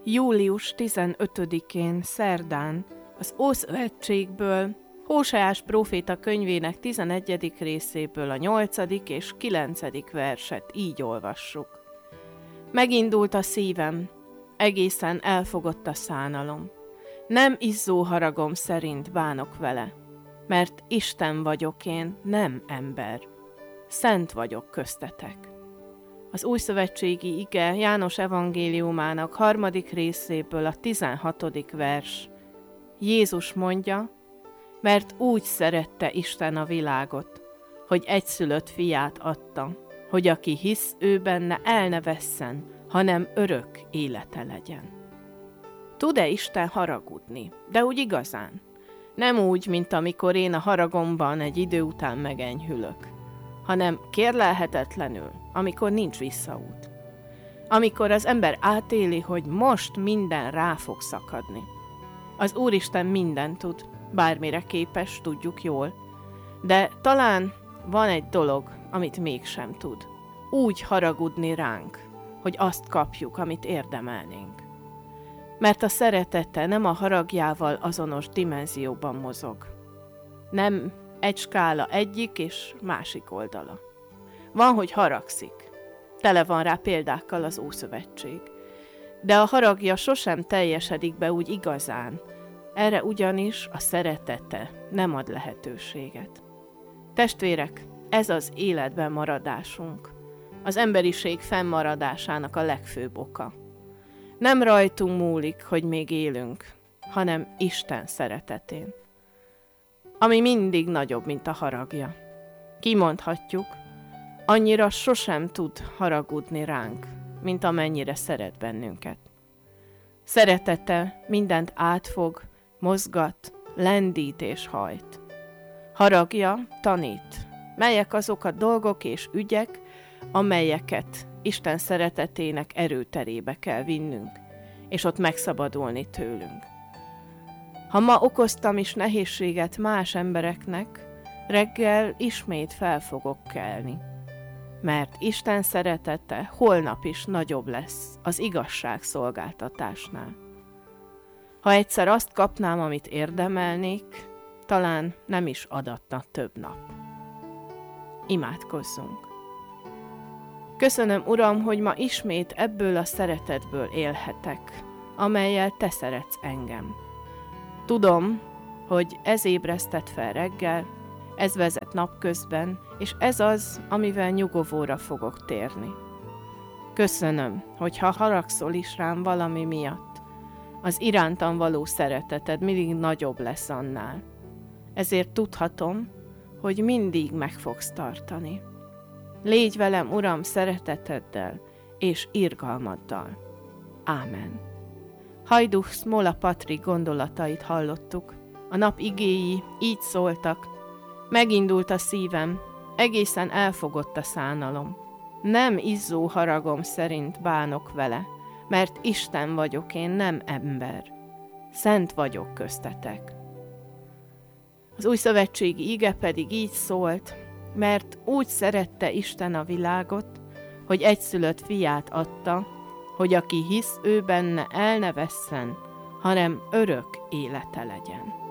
Július 15-én szerdán az Ószövetségből, Hóseás próféta könyvének 11. részéből a 8. és 9. verset így olvassuk. Megindult a szívem, egészen elfogott a szánalom. Nem izzó haragom szerint bánok vele, mert Isten vagyok én, nem ember. Szent vagyok köztetek. Az újszövetségi ige János evangéliumának 3. részéből a 16. vers. Jézus mondja, mert úgy szerette Isten a világot, hogy egyszülött fiát adta, hogy aki hisz ő benne, el ne vesszen, hanem örök élete legyen. Tud-e Isten haragudni? De úgy igazán. Nem úgy, mint amikor én a haragomban egy idő után megenyhülök, hanem kérlelhetetlenül, amikor nincs visszaút. Amikor az ember átéli, hogy most minden rá fog szakadni. Az Úristen mindent tud, bármire képes, tudjuk jól, de talán van egy dolog, amit mégsem tud. Úgy haragudni ránk, hogy azt kapjuk, amit érdemelnénk. Mert a szeretete nem a haragjával azonos dimenzióban mozog. Nem egy skála egyik és másik oldala. Van, hogy haragszik. Tele van rá példákkal az Ószövetség. De a haragja sosem teljesedik be úgy igazán. Erre ugyanis a szeretete nem ad lehetőséget. Testvérek, ez az életben maradásunk. Az emberiség fennmaradásának a legfőbb oka. Nem rajtunk múlik, hogy még élünk, hanem Isten szeretetén, ami mindig nagyobb, mint a haragja. Kimondhatjuk, annyira sosem tud haragudni ránk, mint amennyire szeret bennünket. Szeretete mindent átfog, mozgat, lendít és hajt. Haragja tanít, melyek azok a dolgok és ügyek, amelyeket Isten szeretetének erőterébe kell vinnünk, és ott megszabadulni tőlünk. Ha ma okoztam is nehézséget más embereknek, reggel ismét fel fogok kelni, mert Isten szeretete holnap is nagyobb lesz az igazságszolgáltatásnál. Ha egyszer azt kapnám, amit érdemelnék, talán nem is adatna több nap. Imádkozzunk! Köszönöm, Uram, hogy ma ismét ebből a szeretetből élhetek, amellyel Te szeretsz engem. Tudom, hogy ez ébresztett fel reggel, ez vezet napközben, és ez az, amivel nyugovóra fogok térni. Köszönöm, hogy ha haragszol is rám valami miatt, az irántam való szereteted mindig nagyobb lesz annál. Ezért tudhatom, hogy mindig meg fogsz tartani. Légy velem, Uram, szereteteddel és irgalmaddal. Ámen. Hajdú Szmola Patrik gondolatait hallottuk. A nap igéi így szóltak. Megindult a szívem, egészen elfogott a szánalom. Nem izzó haragom szerint bánok vele, mert Isten vagyok én, nem ember. Szent vagyok köztetek. Az újszövetségi ige pedig így szólt, mert úgy szerette Isten a világot, hogy egyszülött fiát adta, hogy aki hisz ő benne, el ne vesszen, hanem örök élete legyen.